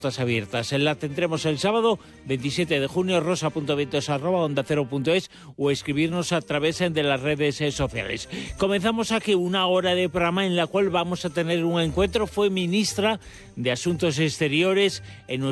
abiertas. La tendremos el sábado 27 de junio, rosa.vientos@ondacero.es o escribirnos a través de las redes sociales. Comenzamos aquí una hora de programa en la cual vamos a tener un encuentro. Fue ministra de Asuntos Exteriores en